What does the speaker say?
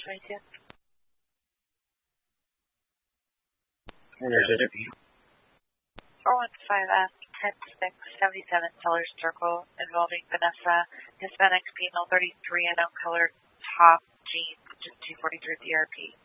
22. And there's a 415F 106 77 Sellers Circle involving Vanessa, Hispanic female 33 unknown color top jeans, just 243 DRP.